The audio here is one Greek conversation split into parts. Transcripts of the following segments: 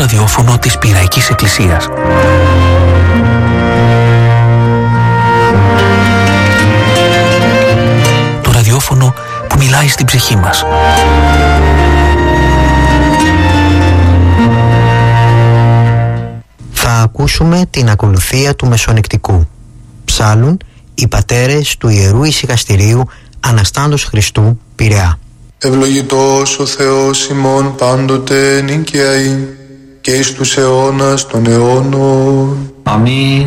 ραδιόφωνο της Πειραϊκής Εκκλησίας. Το ραδιόφωνο που μιλάει στην ψυχή μας. Θα ακούσουμε την ακολουθία του Μεσονικτικού. Ψάλλουν οι πατέρες του Ιερού Ησυχαστηρίου Αναστάντος Χριστού, Πειραιά. Ευλογητός ο Θεός ημών πάντοτε νικαιαή και εις τους αιώνας των αιώνων. Αμήν.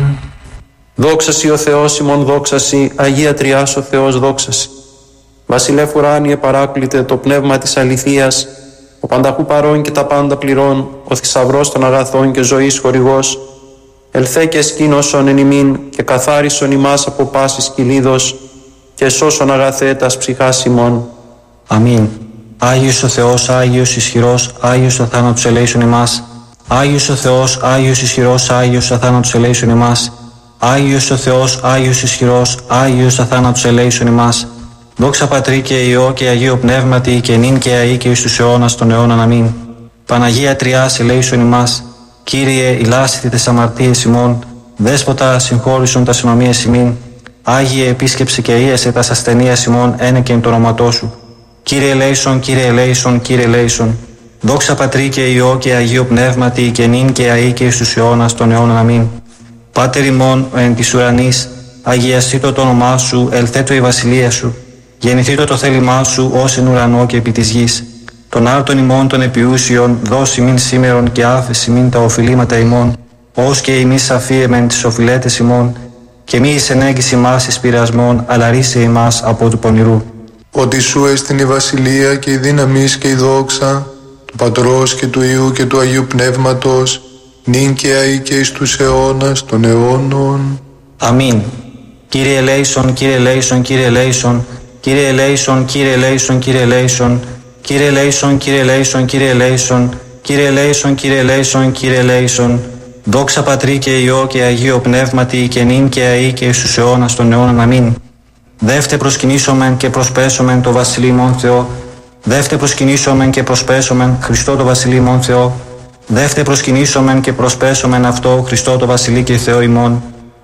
Δόξασι ο Θεός ημών, δόξασι, Αγία Τριάς ο Θεός, δόξασι. Βασιλεύ ουράνιε παράκλητε το πνεύμα της αληθείας, ο πανταχού παρών και τα πάντα πληρών, ο θησαυρός των αγαθών και ζωής χορηγός, ελθέ και σκήνωσον εν ημίν και καθάρισον ημάς από πάσης κυλίδος και σώσον αγαθέ τας ψυχάς ημών. Αμήν. Άγιος ο Θεός, Άγιος ισχυρός, Άγιος ο θάνατος ελέησον ημάς. Άγιος ο Θεός, Άγιος ισχυρός, Άγιος ο θάνατος ελέησον ημάς. Άγιος ο Θεός, Άγιος ισχυρός, Άγιος ο θάνατος ελέησον ημάς. Δόξα Πατρί και Υιό και Αγίο Πνεύματι και νυν και αεί και εις τους αιώνας των αιώνων. Αμήν. Παναγία Τριάς ελέησον ημάς. Κύριε, ηλάσθητε τες αμαρτίες ημών. Δέσποτα, συγχώρησον τας ενομίες ημίν. Άγιε, επίσκεψε και ίεσε τας ασθενείας ημών, ένεκεν το όνοματό σου. Κύριε ελέησον, Κύριε ελέησον, Κύριε ελέησον. Δόξα Πατρί και Υιό και Αγίο Πνεύματι και νυν και αεί και εις τους αιώνας των αιώνων. Αμήν. Πάτερ ημών ο εν της ουρανής, αγιαστήτω το όνομά σου, ελθέτω η βασιλεία σου. Γεννηθήτω το θέλημά σου ως εν ουρανό και επί της γης. Τον άρτον ημών των επιούσιων, δώσει μην σήμερον και άφεση μην τα οφειλήματα ημών, ως και ημείς αφίεμεν τις οφειλέτες ημών, και μη εις ενέγγιση μας εις πειρασμών, αλλά ρίσε ημάς από του πονηρού. Ότι σου έστειν η βασιλεία και η δύναμις και η δόξα του Πατρός και του Υιού και του Αγίου Πνεύματος, νυν και αεί και εις τους αιώνας των αιώνων. Αμήν. Κύριε ελέησον, Κύριε ελέησον, Κύριε ελέησον, Κύριε ελέησον, Κύριε ελέησον, Κύριε ελέησον, Κύριε ελέησον, Κύριε ελέησον, Κύριε ελέησον, Κύριε ελέησον, Κύριε ελέησον, Κύριε ελέησον. Δόξα Πατρί και Υιό και Αγίο Πνεύματι και νυν και αεί και εις τους αιώνας των αιώνων. Αμήν. Δεύτε προσκυνήσομεν και προσπέσομεν το Βασιλεί ημών Θεό. Δεύτε προσκυνήσομεν και προσπέσομεν Χριστό το Βασιλεί ημών Θεό. Δεύτε προσκυνήσομεν και προσπέσομεν αυτό Χριστό το Βασιλεί και Θεό ημών.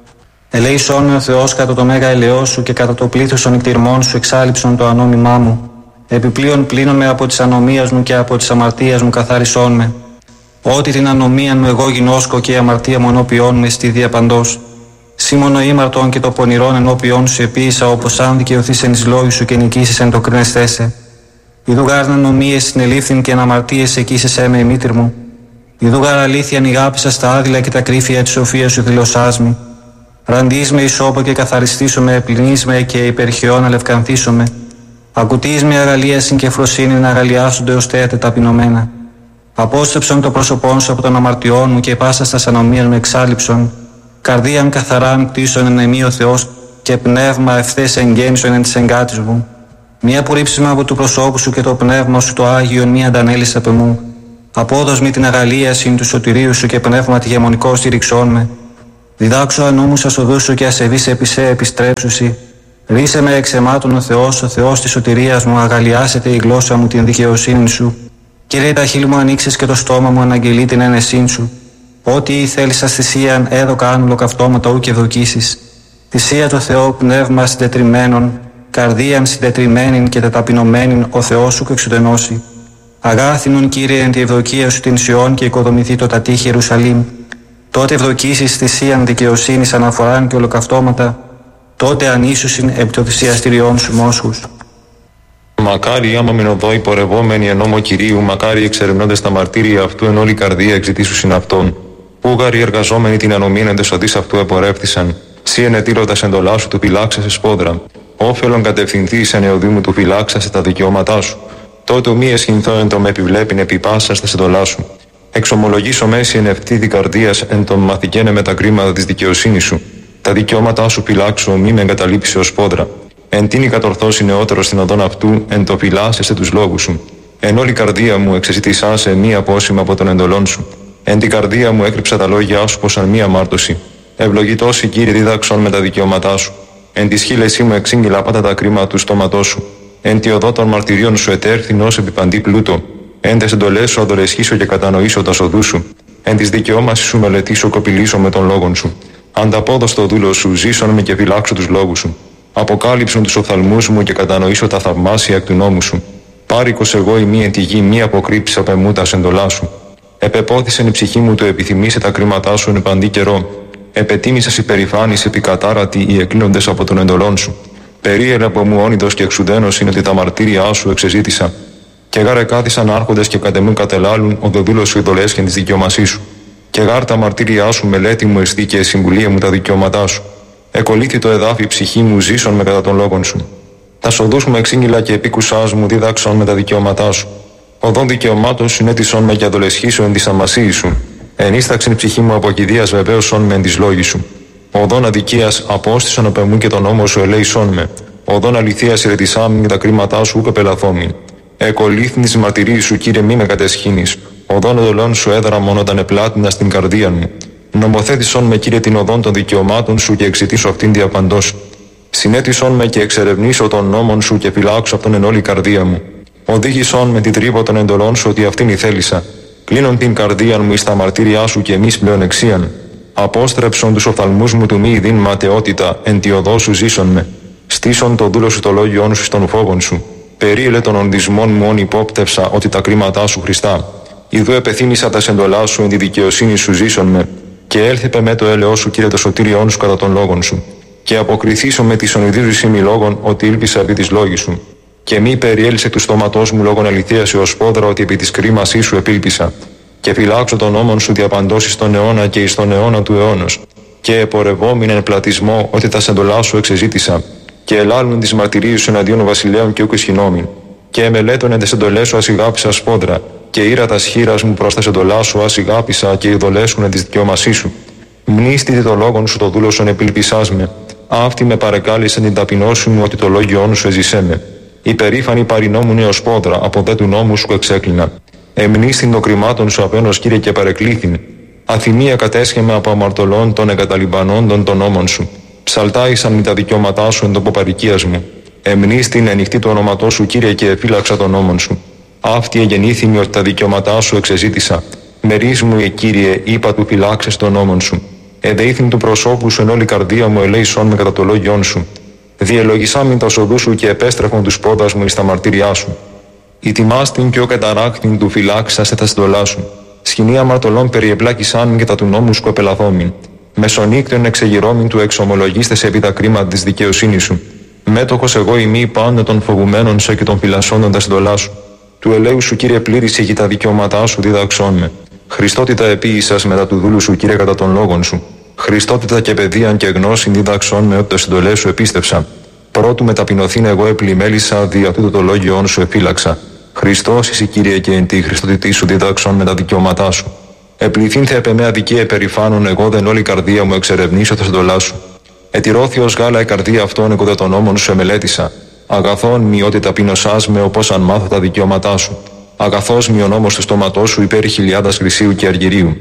Ελέησόν ο Θεός κατά το μέγα ελαιό σου και κατά το πλήθος των νηκτηρμών σου εξάλειψον το ανώμημά μου. Επιπλέον πλύνομαι από της ανομίας μου και από της αμαρτίας μου καθάρισόν με. Ότι την ανομία μου εγώ γινώσκω και η αμαρτία μου ενώπιόν με στη διαπαντός. Σήμωνο ήμαρτον και το πονηρόν ενώπιόν σου επίησα, όπως αν δικαιωθείς εν εις λόγους σου και νικήσεις εν το κρίνεσθέσαι. Ιδού γάρ ανομίες συνελήφθην και αναμαρτίες εκείσεσέ με, μήτρ μου. Ιδού γάρ αλήθειαν ηγάπησα στα άδειλα και τα κρύφια της σοφίας σου δηλωσάς με. Ραντείς με ισόπο και καθαριστήσομαι, πλυνείς με και υπερχαιών αλευκανθήσομαι. Ακουτείς με αγαλίασιν και φροσύνη να αγαλιάσονται ως θέατε ταπεινωμένα. Απόστρεψον το πρόσωπόν σου από των αμαρτιών μου και πάσα στα ανομίας μου εξάλληψον. Καρδίαν καθαράν κτίσον εν εμεί ο Θεός και πνεύμα ευθές εγγέννησον εν της εγκάτης μου. Μία απορρίψιμα από του προσώπου σου και το πνεύμα σου το Άγιον μία αντανέλησε από μου. Απόδος μη την αγαλίασιν του σωτηρίου σου και πνεύμα τη γεμονικό στήριξόν με. Διδάξω ανώμους ασοδούς σου και ασεβείς επισέ επιστρέψουσι. Ρίσε με εξαιμάτων ο Θεός της σωτηρίας μου, αγαλιάσετε η γλώσσα μου την δικαιοσύνη σου. Κύριε, τα χείλη μου ανοίξεις και το στόμα μου αναγγελεί την ένεσήν σου. Ό,τι θέλεις θυσίαν έδωκα άνουλο καυτώματα ου και δοκίσεις. Θυσία το Θεό πνεύμα συντετριμένων, καρδίαν συντετριμένην και ταπεινωμένην ο Θεός σου εξουδενώσει. Αγάθινον Κύριε εν τη ευδοκία σου την Σιών και οικοδομηθεί το τατήχη Ιερουσαλήμ. Τότε ευδοκίσεις θυσίαν δικαιοσύνης αναφοράν και ολοκαυτώματα, τότε ανήσουσιν επί το θυσιαστηριών σου μόσχους. Μακάρι άμα μηνοδό υπορευόμενοι εν νόμο Κυρίου, μακάρι εξερευνώντες τα μαρτύρια αυτού εν όλη καρδία εξητήσουσιν αυτόν. Ούγαροι εργαζόμενοι την ανομήν εν τεσοδείς αυτού επορεύθησαν. Σύ ενετήρωτας εντολά σου του φυλάξασε σπόδρα. Όφελον κατευθυνθείς εν εωδήμου του φυλάξασε τα δικαιώματά σου. Τότε μη εσχυνθώ εν το με επιβλέπειν επί πάσας τας εντολά σου. Εξομολογήσω μέση εν ευθύδη καρδίας εν τον μαθηκένε με τα κρίματα της δικαιοσύνης σου. Τα δικαιώματά σου φυλάξω, μη με εγκαταλείψει ως σπόδρα. Εν τίνη κατορθώσει νεότερο στην οδόν αυτού, εν το φυλάσσεσαι τους λόγους σου. Εν όλη καρδία μου εξεζητήσάσαι μία απόσημα από τον εντολών σου. Εν την καρδία μου έκρυψα τα λόγια σου πως αν μία αμάρτωση. Ευλογητός η Κύριε δίδαξον με τα δικαιώματά σου. Εν τη σχήλεσή μου εξήγηλα πάτα τα κρίματα του στόματός σου. Εν τη οδό των μαρτυρίων σου ετέρθην ως επιπαντή πλούτο. Εν τες εντολές σου αδωρεσχίσω και κατανοήσω τα σοδού σου. Εν της δικαιώμασης σου μελετήσω, κοπηλήσω με των λόγων σου. Ανταπόδοστο δούλο σου, ζήσον με και φυλάξω τους λόγους σου. Αποκάλυψον τους οφθαλμούς μου και κατανοήσω τα θαυμάσια εκ του νόμου σου. Πάρικος εγώ ημί εν τη γη, μη αποκρύψεις απ' εμού τα σεντολά σου. Επεπόθησεν η ψυχή μου το επιθυμήσε τα κρίματά σου εν παντή καιρό. Επετίμησας υπερηφάνης επικατάρατη οι εκκλίνοντες από τον εντολών σου. Περίελε από μου όνειδος και εξουδένος είναι ότι τα μαρτύρια σου εξεζήτησα. Και γάρε κάθισαν άρχοντες και κατεμούν κατελάλουν ο δεδούλος σου ειδολέσχεν της δικαιωμασής σου. Και γάρ τα μαρτύρια σου μελέτη μου εστί και συμβουλία μου τα δικαιώματά σου. Εκολύθη το εδάφι ψυχή μου ζήσον με κατά των λόγων σου. Τα σοδούς μου εξήγηλα και επίκουσάς μου δίδαξον με τα δικαιώματά σου. Οδόν δικαιωμάτων συνέτησον με και αδολεσχήσω εν της αμασίης σου. Ενίσταξεν ψυχή μου από κηδείας βεβαίωσον με εν της λόγης σου. Οδόν αδικίας απόστησον απ' εμού και τον νόμο σου ελέησον με. Οδόν αληθείας ηρετισάμιν και τα κρίματά σου ούκ πελαθόμην. Εκολύθην της μαρτυρίας σου, Κύριε, μη με κατεσχύνεις. Οδόν εντολών σου έδρα μόνο όταν επλάτινα στην καρδία μου. Νομοθέτησον με, Κύριε, την οδόν των δικαιωμάτων σου και εξητήσω αυτήν διαπαντός. Συνέτησον με και εξερευνήσω των νόμων σου και φυλάξω αυτόν εν όλη καρδία μου. Οδήγησον με την τρύπο των εντολών σου ότι αυτήν ηθέλησα. Κλείνον την καρδία μου εις τα μαρτύριά σου και εμείς πλεονεξίαν. Απόστρεψον τους οφθαλμούς μου του μη ειδήν ματαιότητα, εν τη οδό σου ζήσον με. Στήσον το δούλο σου το λόγιόν σου στον φόβον σου. Περίελε των ονδισμών μου όν υπόπτευσα ότι τα κρίματά σου Χριστά. Ιδού επεθύμησα τα σεντολά σου εν τη δικαιοσύνη σου ζήσον με. Και έλθεπε με το έλεος σου, Κύριε, το σωτήριόν σου κατά των λόγων σου. Και αποκριθήσω με τη ονειδίζουση μη λόγων ότι ήλπισα επί της λόγης σου. Και μη περιέλυσε του στόματός μου λόγων αληθείας έως πόδρα ότι επί της κρίμασής σου επήλπισα. Και φυλάξω τον νόμον σου διαπαντώσεις στον αιώνα και εις τον αιώνα του αιώνος. Και επορευόμην εν πλατισμό ότι τα σεντολά σου εξεζήτησα. Και ελάλουν τις μαρτυρίες σου εναντίον βασιλέων και ούκ ισχυνόμην. Και εμελέτων εν τες εντολές σου ασυγάπησα σπόδρα. Και ήρα τα σχήρας μου προς τα σεντολά σου ασυγάπησα και ειδολέσουν εν της δικαιώμασής σου. Μνήστητη το λόγον σου το δούλο σου επήλπισάς με. Αυτή με παρεκάλεσαν την ταπεινώση μου ότι το λόγιόν σου εζησέ με. Υπερήφανη παρινόμουν έως πόδρα, από δε του νόμου σου εξέκλεινα. Εμνήστην των κρυμάτων σου απένος, Κύριε, και παρεκλήθην. Αθυμία κατέσχεμε από αμαρτωλών των εγκαταλειπανόντων των νόμων σου. Ψαλτάησαν με τα δικαιώματά σου εν τοποπαρικίας μου. Εμνήστην ενυχτή το όνοματό σου, Κύριε, και εφύλαξα των νόμων σου. Αυτή εγεννήθημη ότι τα δικαιώματά σου εξεζήτησα. Μερίς μου, Κύριε, είπα του φυλάξες των νόμων σου. Εδεήθην του προσώπου σου εν όλη καρδία μου ελέησον με κατά το λόγιόν σου. Διελογισάμιν τα οδού σου και επέστρεφον τους πόδας μου εις τα μαρτύριά σου. Ητιμάστην και ο καταράκθην του φυλάξα σε τα στολά σου. Σκηνή αμαρτωλών περιεπλάκησάν και τα του νόμου σου επελαθόμην. Μεσονύκτων εξεγυρώμην του εξομολογίστες επί τα κρίματα της δικαιοσύνης σου. Μέτοχος εγώ ημί πάντα των φοβουμένων σε και των φυλασσόντων τα στολά σου. Του ελέου σου, Κύριε, πλήρησε για τα δικαιώματά σου διδαξών με. Χριστότητα επίησας μετά του δούλου σου, Κύριε, κατά των λόγων σου. Χριστότητα και παιδείαν και γνώσιν διδαξών με ότι το συντολές σου επίστεψα. Πρώτου με ταπεινωθήν εγώ επλημέλησα, δια τούτο το λόγιόν σου εφύλαξα. Χριστός εσύ, Κύριε, και εν τη Χριστότητή σου διδαξών με τα δικαιώματά σου. Επληθύνθε επ' εμέ αδικία επερηφάνων, εγώ δεν όλη καρδία μου εξερευνήσω τα συντολά σου. Ετηρώθη ως γάλα η καρδία αυτών, εγώ δε των νόμων σου εμελέτησα. Αγαθόν μη ότι ταπεινωσάς με όπως αν μάθω τα δικαιώματά σου. Αγαθός μη ο νόμος του στόματός σου υπέρ χιλιάδας χρυσίου και αργυρίου.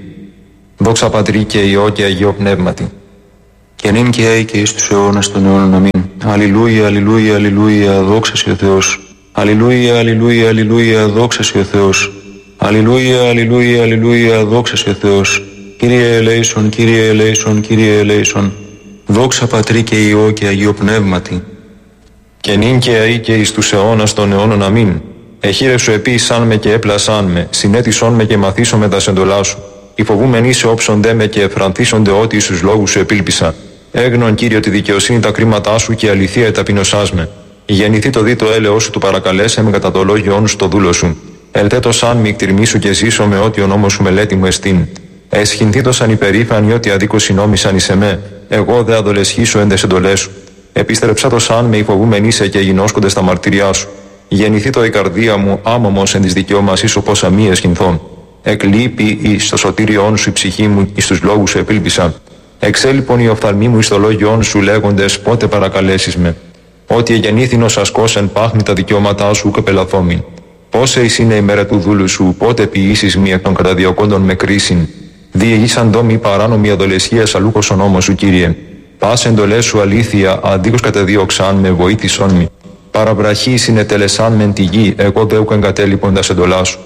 Δόξα Πατρί και Υιό και Αγίο Πνεύματι. Και νυν και αεί και εις τους αιώνας των αιώνων. Αμήν. Αλληλούια, αλληλούια, αλληλούια, δόξα σοι ο Θεός. Αλληλούια, αλληλούια, αλληλούια, δόξα σοι ο Θεός. Αλληλούια, αλληλούια, αλληλούια, δόξα σοι ο Θεός. Κύριε ελέησον, Κύριε ελέησον, Κύριε ελέησον. Δόξα Πατρί και Υιό και Αγίο Πνεύματι. Και νυν και αεί και εις τους αιώνας των αιώνων. Αμήν. Εχείρευσο επίησάν με και έπλασάν με, συνέτησόν με και μαθήσω με τα σεντολά σου. Οι φοβούμενοι σε όψονται με και εφρανθίσονται ότι εις τους λόγους σου επήλπισα. Έγνον, Κύριε, τη δικαιοσύνη τα κρίματά σου και η αληθεία ταπεινωσάς με. Γεννηθεί το δίτο έλεος σου του παρακαλέσε με κατά το λόγιόν σου το δούλο σου. Ελτέτωσαν μη εκτιρμήσου και ζήσω με ό,τι ο νόμος σου μελέτη μου εστίν. Εσχυνθήτωσαν υπερήφανοι ότι αδίκως συνόμησαν εις εμέ. Εγώ δε αδολεσχήσω εν τες εντολές σου. Επίστρεψα το σαν με οι φοβούμενοι σε και γινώσκονται στα μαρτυριά σου. Γεννηθεί το η καρδία μου άμωμος εν της δικαιώμασής σου πόσα μη εσχυνθών. Εκλείπει εις το σωτήριόν σου η ψυχή μου, εις τους λόγους σου επήλπισα. Εξέλιπον οι οφθαλμοί μου εις το λόγιόν σου λέγοντες πότε παρακαλέσεις με. Ότι εγεννήθην ως ασκός εν πάχνη τα δικαιώματά σου και πελαθόμην. Πόσε εις είναι η μέρα του δούλου σου, πότε ποιήσεις μη εκ των καταδιωκόντων με κρίσιν. Διηγήσαν τόμοι παράνομη αδολεσχίας αλούκος ο νόμος σου, Κύριε. Πας εντολές σου αλήθεια, αντίκως κατεδίωξαν με βοήθησόν μη. Παραβραχή συνετελεσάν μεν τη γη, εγώ δε ούκ εγκατέλειπον τα εντολά σου.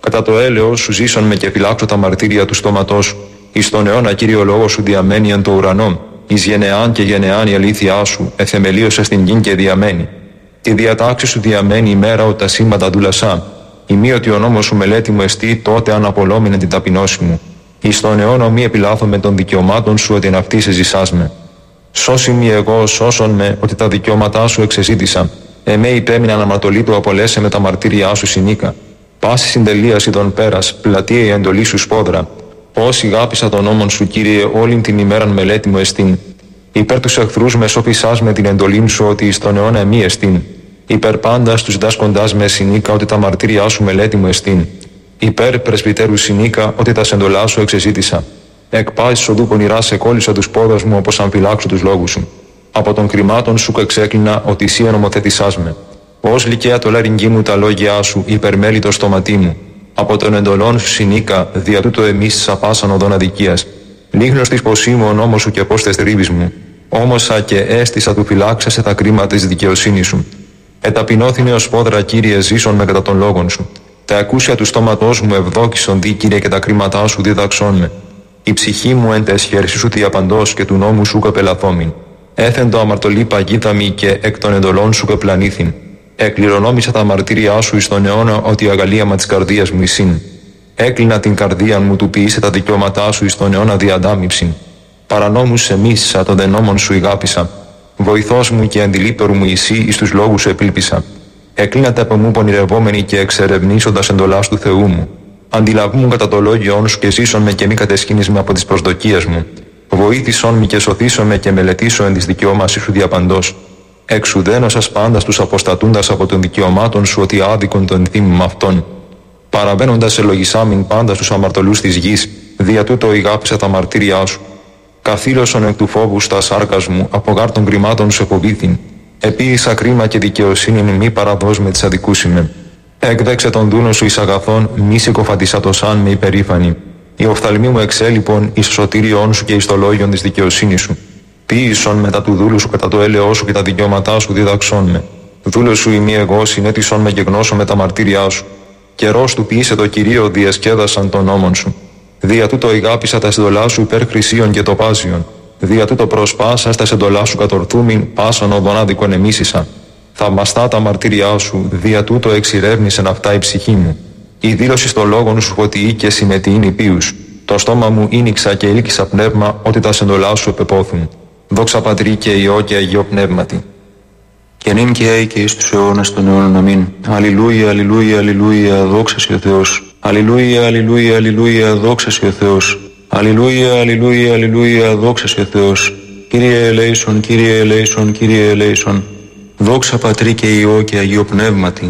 Κατά το έλεος σου ζήσον με και φυλάξω τα μαρτύρια του στόματός σου. Εις τον αιώνα Κύριο λόγο σου διαμένει εν το ουρανό. Εις γενεάν και γενεάν η αλήθειά σου εθεμελίωσε στην γην και διαμένει. Τη διατάξη σου διαμένει η μέρα ότι τα σύμπαντα ντουλασά. Ημίωτι ο νόμος σου μελέτη μου εστί, τότε αναπολόμηνε την ταπεινώση μου. Εις τον αιώνα μη επιλάθω με των δικαιωμάτων σου ότι εν αυτή σε ζησάς με. Σώσι μη εγώ, σώσον με, ότι τα δικαιώματά σου εξεζήτησα. Εμέ υπέμειναν αμαρτωλήτου απολέσαι με τα μαρτύρια σου συνήκα. Πάση συντελείαση των πέρας, πλατεία η εντολή σου σπόδρα. Όσοι γάπησα τον νόμον σου, Κύριε, όλην την ημέραν μελέτη μου εστίν. Υπέρ τους εχθρούς με σώπησάς με την εντολήν σου ότι εις τον αιώνα εμεί εστίν. Υπέρ πάντας τους δάσκοντάς με συνήκα ότι τα μαρτύρια σου μελέτη μου εστίν. Υπέρ πρεσβυτέρου συνήκα ότι τα σεντολά σου εξεζήτησα. Εκ πάσης οδού πονηρά σε κόλλησα τους πόδας μου όπως αν φυλάξω τους λόγους σου. Από των κρυμάτων σου εξέκλεινα ότι εσύ ενομοθετησάς με. Ως λυκαία το λαρυγγί μου τα λόγια σου, υπερμέλει το στόματί μου. Από των εντολών σου συνήκα, δια τούτο εμείς σαπάσαν οδόν αδικίας. Λίγνος της ποσίμου ο νόμος σου και πώς τες τρίβεις μου. Όμωσα και έστησα του φυλάξεσαι τα κρίματα της δικαιοσύνης σου. Εταπεινώθηνε ως πόδρα, Κύριε, ζήσον με κατά των λόγων σου. Τα ακούσια του στόματός μου ευδόκησον δι, Κύριε, και τα κρίματά σου διδαξών με. Η ψυχή μου εν τες χέρσεις σου διαπαντός και του νόμου σου κοπελαθόμην. Έθεν το αμαρτωλή παγίδαμη και εκ των εντολών σου κοπλανήθην. Εκληρονόμησα τα μαρτύρια σου εις τον αιώνα ότι η αγαλίαμα της καρδίας μου εισήν. Έκλεινα την καρδία μου του ποιήσε τα δικαιώματά σου εις τον αιώνα διαντάμιψην. Παρανόμους σε μίσησα, των δε νόμων σου ηγάπησα. Βοηθός μου και αντιλήπτερου μου εσύ εις τους λόγους σου επήλπισα. Εκλίνατε από μου πονηρευόμενοι και εξερευνήσοντας εντολάς του Θεού μου. Αντιλαβούν κατά το λόγιόν σου και ζήσον με και μη κατεσχύνεις με από τις προσδοκίες μου. Βοήθησον με και σωθήσον με και μελετήσω εν της δικαιώμασης σου διαπαντός. Εξουδένωσας πάντα τους αποστατούντας από των δικαιωμάτων σου ότι άδικον τον θύμημα αυτών. Παραβαίνοντας ελογισάμιν πάντα στους αμαρτωλούς της γης, δια τούτο ηγάπησα τα μαρτύρια σου. Καθήλωσον εκ του φόβου στα σάρκας μου, από γάρ των κρυμάτων σου εποβήθην. Επίησα κρίμα και δικαιοσύνη μη παραδός με τις αδικούσιμε. Έκδεξε τον δούνο σου εις αγαθών, μη συκοφαντισάτωσαν με υπερήφανη. Οι οφθαλμοί μου εξέλιπον εις το σωτήριόν σου και εις το λόγιον της δικαιοσύνης σου. Ποίησον μετά του δούλου σου κατά το έλεος σου και τα δικαιώματά σου διδαξών με. Δούλος σου ημί εγώ συνέτησον με και γνώσω με τα μαρτύρια σου. Καιρός του ποιήσε το Κυρίο διασκέδασαν των νόμων σου. Δια τούτο ηγάπησα τα συντολά σου υπέρ χρυσίων και τοπάζιων. Δια τούτο προσπάσα στα συντολά σου κατορθούμην, πάσαν οδον άδικον εμίσησα. Θαυμαστά τα μαρτύρια σου, δια τούτο εξηρεύνησεν αυτά η ψυχή μου. Η δήλωση στο λόγον σου φωτιή και συμμετείν υπείους. Το στόμα μου ίνιξα και ήλκησα πνεύμα ότι τα συντολά σου επεπόθουν. Δόξα Πατρί και Υιό και Αγίο Πνεύματι. Και νυν και αεί και εις τους αιώνας των αιώνων. Αμήν. Αλληλούια, αλληλούια, αλληλούια, δόξα σοι ο Θεός. Αλληλούια, αλληλούια, αλληλούια, δόξα σοι ο Θεός. Αλληλούια, αλληλούια, αλληλούια, δόξα σοι ο Θεός. Κύριε ελέησον, Κύριε ελέησον, Κύριε ελέησον. Δόξα Πατρί και Υιό και Αγίο Πνεύματι.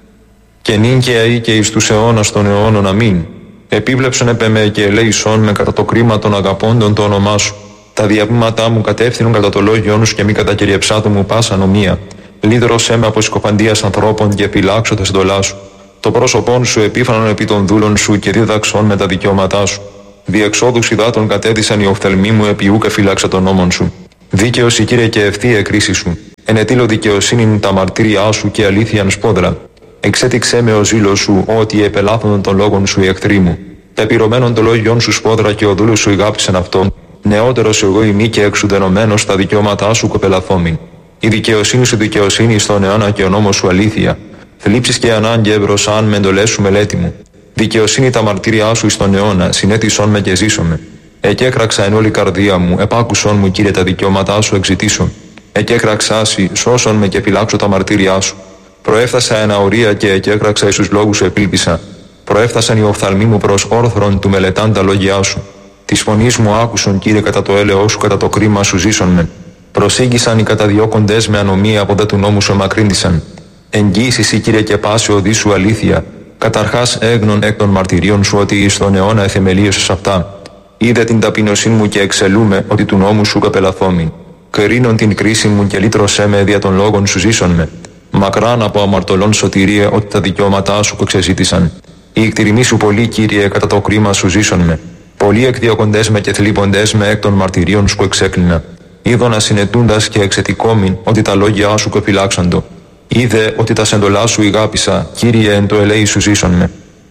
Και νυν και αεί και εις τους αιώνας των αιώνων. Αμήν. Επίβλεψον επ' εμέ και ελέησον με κατά το κρίμα των αγαπώντων το όνομά σου. Τα διαβήματά μου κατεύθυνον κατά το λόγιόν σου και μη κατακυριεψάτω μου πάσα νομία. Λύδρωσέ με από σκοφαντίας ανθρώπων και επιλάξω τα συντολά σου. Το πρόσωπόν σου επίφανον επί των δούλων σου και δίδαξον με τα δικαιώματά σου. Διεξόδους υδάτων κατέδυσαν οι οφθαλμοί μου επί ούκ εφυλάξα των νόμων σου. Δίκαιος η Κύριε και ευθεία κρίση σου. Ενετήλω δικαιοσύνην τα μαρτύρια σου και αλήθειαν σπόδρα. Εξέτηξέ με ο ζήλος σου ότι επελάθωνον των λόγων σου οι εχθροί μου. Πεπυρωμένον το λόγιον σου σπόδρα και ο δούλος σου ηγάπησεν αυτόν. Νεότερος εγώ ημί και εξουδενωμένος τα δικαιώματά σου κοπελαθόμην. Η δικαιοσύνη σου δικαιοσύνη στον αιώνα και ο νόμος σου αλήθεια. Θλίψεις και ανάγκη ευρωσάν με εντολές σου μελέτη μου. Δικαιοσύνη τα μαρτύρια σου εις τον αιώνα, συνέτησον με και ζήσομαι. Εκέκραξα εν όλη καρδία μου, επάκουσον μου Κύριε τα δικαιώματά σου εξητήσω. Εκέκραξάσι, σώσον με και φυλάξω τα μαρτύρια σου. Προέφθασα εν αορία και εκέκραξα εις τους λόγους σου επήλπισα. Προέφθασαν οι οφθαλμοί μου προς όρθρον του μελετάν τα λόγια σου. Τη φωνή μου άκουσον, Κύριε, κατά το έλεος σου, κατά το κρίμα σου ζήσον με. Προσήγησαν οι καταδιώκοντες με ανομία από δε του νόμου σου εμακρύνθησαν. Εγγύησης, Κύριε, και πάση οδή σου αλήθεια. Καταρχάς έγνων εκ των μαρτυρίων σου ότι εις τον αιώνα εθεμελίωσες αυτά. Είδε την ταπεινωσύνη μου και εξελούμε ότι του νόμου σου καπελαθόμην. Κρίνον την κρίση μου και λύτρωσέ με δια των λόγων σου ζήσον με. Μακράν από αμαρτωλών σωτηρία ότι τα δικαιώματά σου εξεζήτησαν. Η εκτιρημή σου πολύ, Κύριε, κατά το κρίμα σου ζήσον με. Πολλοί εκδιώκοντες με και θλίποντες με εκ των μαρτυρίων σου εξέκλεινα. Είδωνα συνετούντας και εξετικόμην ότι τα λόγια σου κοφυλάξαντο. Είδε ότι τα σεντολά σου ηγάπησα, Κύριε, εν το ελέη σου ζήσον με.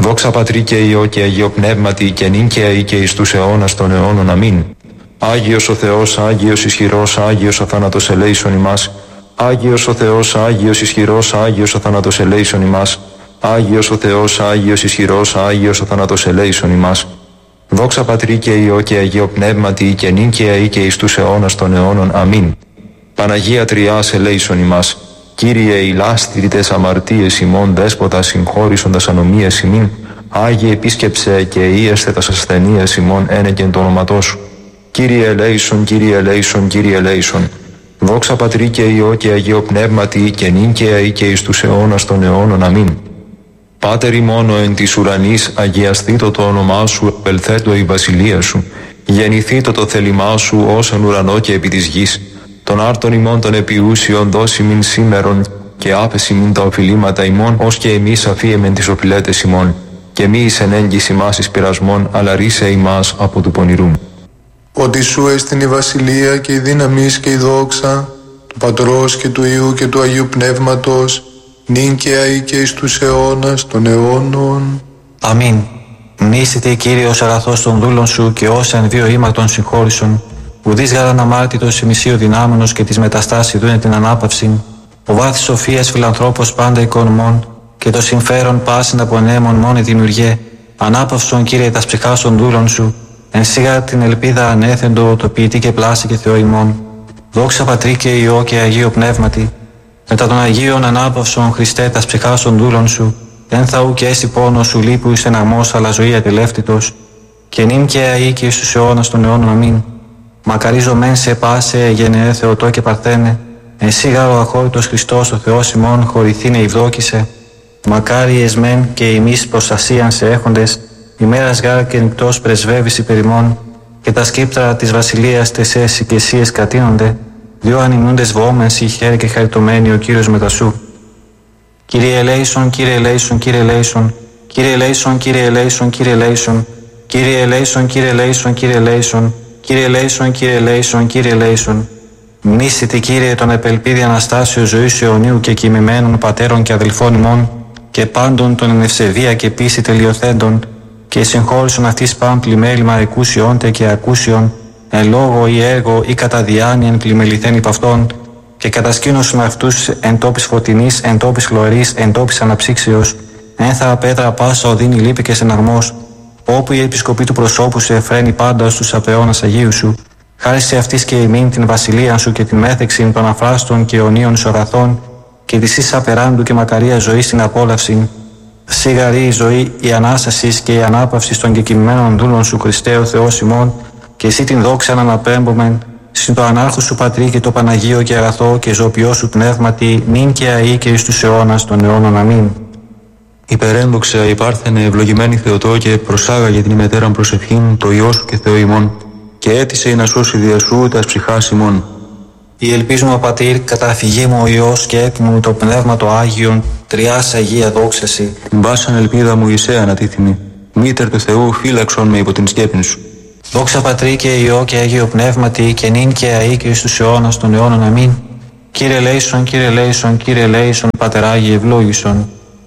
Δόξα Πατρί και Υιό και Αγίο Πνεύματι και νυν και αεί και εις τους αιώνας των αιώνων. Αμήν. Άγιος ο Θεός, Άγιος ισχυρός, Άγιος ο θάνατος ελέησον ημάς. Άγιος ο Θεός, Άγιος ισχυρός, Άγιος ο θάνατος ελέησον ημάς. Άγιος ο Θεός, Άγιος ισχυρός, Άγιος ο θάνατος ελέησον ημάς. Δόξα Πατρί και Υιό και Αγίο Πνεύματι και νυν και αεί και εις τους αιώνας των αιώνων. Αμήν. Παναγία Τριάς ελέησον ημάς. Κύριε ηλάστηρητες αμαρτίες ημών, δέσποτα συγχώρησον ανομίες ημίν. Άγιε επίσκεψε και ίεστε τας ασθενείες ημών ένεκεν το όνοματό σου. Κύριε ελέησον, Κύριε ελέησον, Κύριε ελέησον. Δόξα Πατρί και Υιό και Αγίο Πνεύματι και νυν και αεί και εις τους αιώνας των αιώνων. Αμήν. Πάτερ ημών εν της ουρανής, αγιαστήτω το όνομά σου, επελθέτω η βασιλεία σου. Γεννηθήτω το θέλημά σου ως εν ουρανό και επί της γης. Των άρτων ημών των επιούσιων δώσει μην σήμερον και άφεση μην τα οφειλήματα ημών, ως και εμείς αφίεμεν τις οφειλέτες ημών. Και μη εις εν έγκυση μας εις πειρασμών, αλλά ρίσε ημάς από του πονηρού. Ότι σου έστιν η βασιλεία και η δύναμις και η δόξα του Πατρός και του Υιού και του Αγίου Πνεύματος, νυν και αεί και εις τους αιώνας των αιώνων. Αμήν. Μνήσεται Κύριος αγαθός των δούλων σου και όσα εν δύο ήμαρτον συγχώρησον, ουδείς γαραν αμάρτητος ημισίου δυνάμενος και της μεταστάσης δούνε την ανάπαυση, ο βάθης σοφίας φιλανθρώπος πάντα οικονομών και το συμφέρον πάσιν απονέμων μόνη δημιουργέ, ανάπαυσον Κύριε τας ψυχάς των δούλων σου, εν σίγα την ελπίδα ανέθεντο το ποιητή και πλάση και Θεό ημών. Δόξα Πατρί και Υιό και Αγίο Πνεύματι, μετά των Αγίων ανάπαυσον Χριστέ τας ψυχάς των δούλων σου, εν θα ου και έσυ πόνο σου λείπου εις εναγμός αλλά ζωή ατελεύτητος, και νυν και αεί και εις τους αιώνας των αιώνων. Αμήν. Μακαρίζω μεν σε πάσε γενναίε Θεοτό και Παρθένε, εσύ γάρ ο αχώρητος Χριστός ο Θεός ημών χωρηθήνε ευδόκησε, μακάρι εσμέν και εμείς προστασίαν σε έχοντες, ημέρας γάρ και νυκτός πρεσβεύεις υπερ ημών, και τα σκύπτρα της βασιλείας τεσές οικεσίες κατείνονται, δυο ανυμνούντες βόμενσι χέρι και χαριτωμένοι ο Κύριος μετασού. Κύριε ελέησον, Κύριε ελέησον, Κύριε ελέησον, Κύριε ελέησον, Κύριε ελέησον, Κύριε ελέησον, Κύριε ελέησον, Κύριε ελέησον, Κύριε ελέησον, Κύριε ελέησον, Κύριε ελέησον, Κύριε ελέησον. Μνήσιτε Κύριε τον επελπίδη Αναστάσεως ζωής αιωνίου και κοιμημένων πατέρων και αδελφών ημών και πάντων των εν ευσεβία και πίστη τελειοθέντων και συγχώρησον αυτής παν πλημέλημα εκούσιόντε και ακούσιον εν λόγω ή έργο ή κατά διάνοιαν πλημεληθέν υπ' αυτών και κατασκήνωσον αυτούς εν τόπης φωτεινής, εν τόπης χλωρής, εν τόπης αναψύξεως, ένθα πέτρα πάσα οδύνη λύπη και στεναγμός, όπου η επισκοπή του προσώπου σου εφραίνει πάντα στους απαιώνας Αγίου σου, χάρη σε αυτής και ημίν την βασιλεία σου και την μέθεξην των αφράστων και αιωνίων σου αγαθών και της εις απεράντου και μακαρία ζωή στην απόλαυση. Σιγαρή η ζωή, η Ανάστασης και η ανάπαυση των κεκοιμημένων δούλων σου Χριστέ ο Θεός ημών, και εσύ την δόξα να αναπέμπομεν, συν το ανάρχο σου Πατρί και το Παναγίο και αγαθό και ζωοποιό σου πνεύματι, νυν και αεί και εις τους αιώνας των αιώνων. Αμήν. Υπερένδοξα υπάρθενε ευλογημένη Θεοτό και προσάγαγε την ημετέραν προσευχήν το Υιό σου και Θεό ημών, και έτησε η να σώσει δια σου τας ψυχάς ημών. Η ελπίζουμε Πατήρ, καταφυγή μου ο Υιός και έτοιμο το Πνεύμα το Άγιον, Τριάς Αγία δόξαση. Την πάσαν ελπίδα μου Ιησέ ανατίθυμη, μήτερ του Θεού φύλαξον με υπό την σκέπην σου. Δόξα Πατρί και Υιό και Αγίο Πνεύματι, και νυν και αεί και εις τους αιώνας των αιώνων. Αμήν. Κύριε ελέησον, Κύριε ελέησον, Κύριε ελέησον, Πατεράγιε ευλόγησον.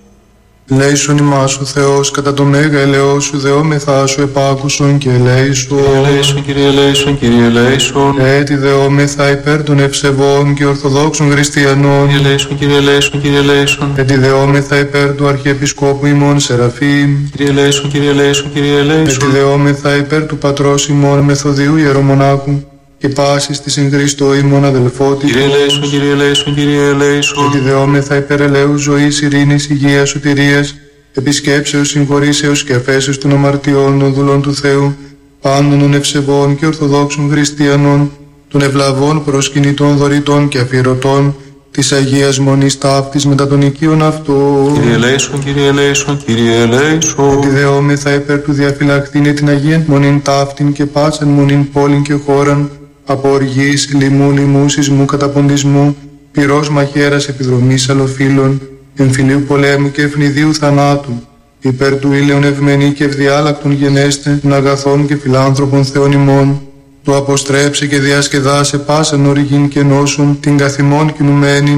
Ελέησον ημάς ο Θεός κατά το μέγα ελαιό σου, δεόμεθά σου επάκουσον και ελέησον. Ελέησον, Κύριε ελέησον, Κύριε ελέησον. Έτι δεόμεθα υπέρ των ευσεβών και ορθοδόξων χριστιανών. Ελέησον, Κύριε ελέησον, Κύριε ελέησον. Έτι δεόμεθα υπέρ του Αρχιεπισκόπου ημών Σεραφείμ. Κύριε ελέησον, Κύριε ελέησον, Κύριε ελέησον. Έτι δεόμεθα υπέρ του Πατρός ημών Μεθοδίου Ιερομονάχου και πάσης της εν Χριστώ ημών αδελφότης. Κύριε ελέησον, Κύριε ελέησον, Κύριε ελέησον. Έτι δεόμεθα υπέρ ελέους ζωής, ειρήνης, υγείας, σωτηρίας, επισκέψεως, συγχωρήσεως και αφέσεως των αμαρτιών των δούλων του Θεού, πάντων των ευσεβών και ορθοδόξων χριστιανών, των ευλαβών προσκυνητών δωρητών και αφιερωτών της Αγίας Μονής ταύτης μετά των οικείων αυτών. Κύριε ελέησον, Κύριε ελέησον, Κύριε ελέησον. Ότι δεόμεθα υπέρ του διαφυλαχθήνε την Αγίαν Μονήν ταύτην και πάσαν Μονήν πόλην και χώραν, από οργής, λοιμού, λοιμού, σεισμού, καταποντισμού, πυρός μαχαίρας, επιδρομής αλλοφύλων, εμφυλίου πολέμου και ευνηδίου θανάτου, υπέρ του ήλαιον ευμένη και ευδιάλακτον γενέστε, των αγαθών και φιλάνθρωπων Θεών ημών, το αποστρέψε και διασκεδάσε πάσαν οργήν και νόσων, την καθημών κινουμένην,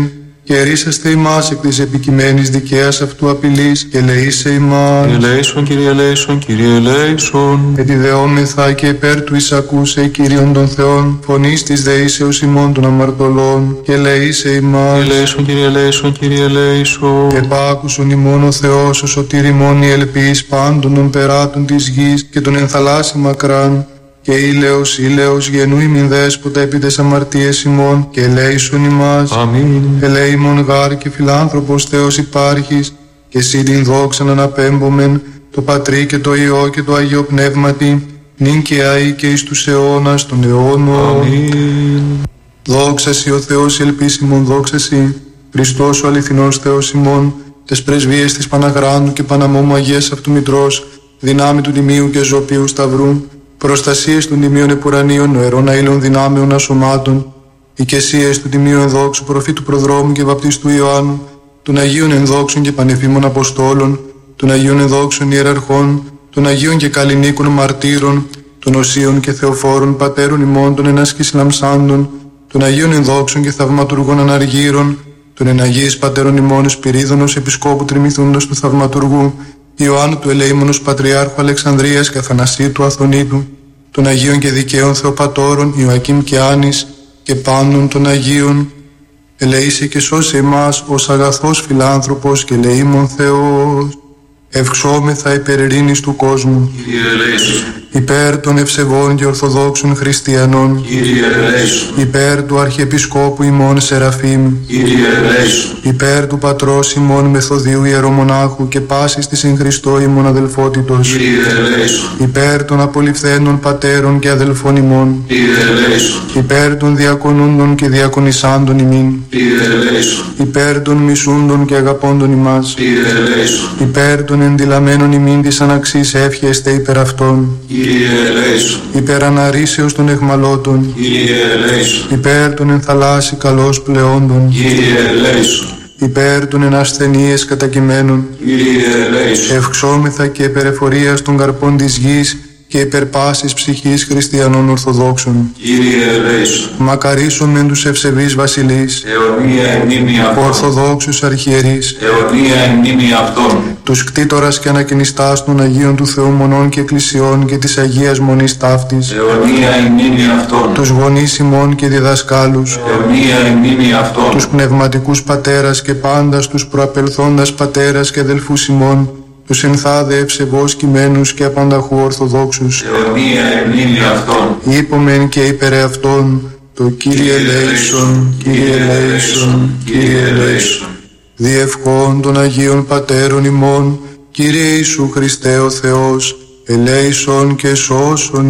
και ρίσαστε ημάς εκ της επικειμένης δικαίας αυτού απειλής και λεήσε ημάς. Κύριε ελέησον, Κύριε ελέησον, Κύριε ελέησον. Επιδεόμεθα και υπέρ του εισακούσε Κύριον των Θεών, φωνής της δεήσεως ημών των αμαρτωλών και λεήσε ημάς. Κύριε ελέησον, Κύριε ελέησον, Κύριε ελέησον. Επάκουσον ημών ο Θεός, ο σωτήρ ημών η ελπίς πάντων των περάτων της γης και των ενθαλάσσι μακράν. Και ήλαιος γενού ημιν δέσποτα επί τες αμαρτίες ημών και ελέησον ημάς. Αμήν. Ελέημον γάρ και φιλάνθρωπος Θεός υπάρχεις και εσύ την δόξαν αναπέμπομεν το Πατρί και το Υιό και το Αγίο Πνεύματι νυν και αεί και εις τους αιώνας των αιώνων. Αμήν. Δόξα σοι ο Θεός ελπίς ημών, δόξα σοι Χριστός ο αληθινός Θεός ημών, τες πρεσβείες της Παναγράντου και Παναμόμου Αγίας αυτού Μητρός, δυνάμει του Τιμίου και Ζωπίου Σταυρού, προστασίες των τιμίων επουρανίων, νοερών αήλων δυνάμεων ασωμάτων, οικεσίες του τιμίου ενδόξου προφήτου προδρόμου και βαπτιστού Ιωάννου, των Αγίων ενδόξων και πανεφήμων Αποστόλων, των Αγίων ενδόξων ιεραρχών, των Αγίων και καλλινίκων μαρτύρων, των Οσίων και Θεοφόρων πατέρων ημών, των ενάσκης λαμψάντων, των Αγίων ενδόξων και θαυματουργών αναργύρων, των εναγίης πατέρων ημών Σπυρίδωνος επισκόπου τριμηθούντος του θαυματουργού, Ιωάννου του Ελεήμονος Πατριάρχου Αλεξανδρίας και Αθανασίου του Αθωνίτου, των Αγίων και Δικαίων Θεοπατώρων Ιωακήμ και Άνης και πάντων των Αγίων, ελεήσε και σώσε εμάς ως αγαθός φιλάνθρωπος και ελεήμων Θεός. Ευξόμεθα υπέρ ειρήνης του κόσμου, Κύριε ελέησον. υπέρ των ευσεβών και ορθοδόξων χριστιανών, Κύριε ελέησον. υπέρ του Αρχιεπισκόπου ημών Σεραφείμ, Κύριε ελέησον. υπέρ του Πατρός ημών Μεθοδίου Ιερομονάχου και πάσης της εν Χριστώ ημών αδελφότητος, Κύριε ελέησον. υπέρ των απολυφθέντων πατέρων και αδελφών ημών, Κύριε ελέησον. υπέρ των διακονούντων και διακονισάντων ημίν, Κύριε ελέησον. υπέρ των μισούντων και αγαπώντων ημάς, Κύριε ελέησον. υπέρ των ενδυλαμένων ημίν της αναξής εύχεστε υπέρ αυτών, Κύριε ελέησον. υπέρ αναρρήσεως των εχμαλώτων, Κύριε ελέησον. υπέρ των ενθαλάσσι καλώς πλεόντων, Κύριε ελέησον. υπέρ των ενασθενείες κατακειμένων, Κύριε ελέησον. ευξόμεθα και υπερεφορίας των καρπών της γης και υπερπάσης ψυχής χριστιανών Ορθοδόξων. Κύριε ελέησον. Μακαρίσομεν τους ευσεβείς βασιλείς, Αιωνία εν μνήμη αυτών. Ορθοδόξους αρχιερείς, Αιωνία εν μνήμη αυτών. τους κτήτορας και ανακαινιστάς των Αγίων του Θεού Μονών και Εκκλησιών και της Αγίας Μονής Ταύτης, Αιωνία εν μνήμη αυτών. τους γονείς ημών και διδασκάλους, Αιωνία εν μνήμη αυτών. τους πνευματικούς πατέρας και πάντας τους προαπελθόντας πατέρας και αδελφούς ημών, τους ενθάδε ευσεβώς κειμένους και απανταχού Ορθοδόξους, Αιωνία εν μνήμη αυτών. είπομεν και υπερ αυτών το Κύριε ελέησον, Κύριε ελέησον, Κύριε ελέησον. Διευχών των Αγίων Πατέρων ημών, Κύριε Ιησού Χριστέ ο Θεός, ελέησον και σώσον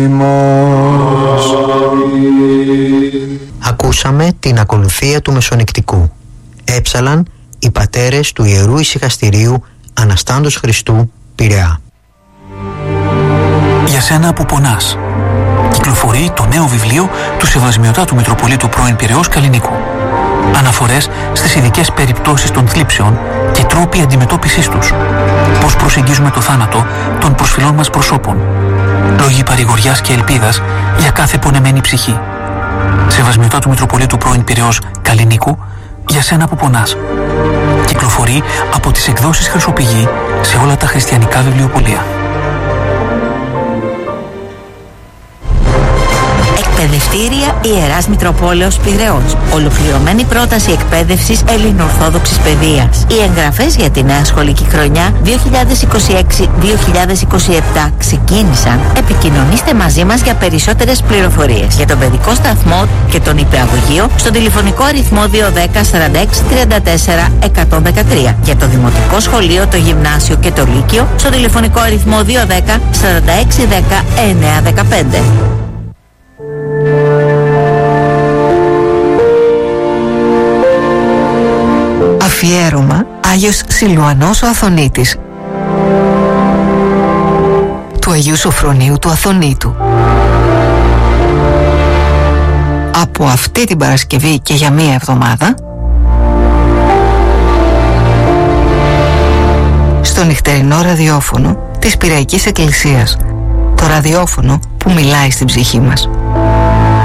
ημάς. Ακούσαμε την ακολουθία του Μεσονικτικού. Έψαλαν οι πατέρες του Ιερού Ησυχαστηρίου Αναστάντος Χριστού, Πειραιά. Για σένα που πονάς. Κυκλοφορεί το νέο βιβλίο του Σεβασμιωτάτου Μητροπολίτου πρώην Πειραιώς Καλλινίκου. Αναφορές στις ειδικές περιπτώσεις των θλίψεων και τρόποι αντιμετώπισης τους. Πώς προσεγγίζουμε το θάνατο των προσφυλών μας προσώπων. Λόγοι παρηγοριάς και ελπίδας για κάθε πονεμένη ψυχή. Σεβασμιωτάτου Μητροπολίτου πρώην Πειραιώς Καλλινίκου, για σένα που πονάς. Κυκλοφορεί από τις εκδόσεις Χρυσοπηγή σε όλα τα χριστιανικά βιβλιοπωλεία. Εκπαιδευτήρια Ιεράς Μητροπόλεως Πειραιώς. Ολοκληρωμένη πρόταση εκπαίδευσης ελληνοορθόδοξης παιδείας. Οι εγγραφές για τη νέα σχολική χρονιά 2026-2027 ξεκίνησαν. Επικοινωνήστε μαζί μας για περισσότερες πληροφορίες για τον παιδικό σταθμό και τον υπηαγωγείο στον τηλεφωνικό αριθμό 210 46 34 113. Για το δημοτικό σχολείο, το γυμνάσιο και το λύκειο στον τηλεφωνικό αριθμό 210 46 10 915. Αφιέρωμα Άγιος Σιλουανός ο Αθωνίτης του Αγίου Σοφρονίου του Αθωνίτου. Από αυτή την Παρασκευή και για μία εβδομάδα στο νυχτερινό ραδιόφωνο της Πειραϊκής Εκκλησίας, το ραδιόφωνο που μιλάει στην ψυχή μας.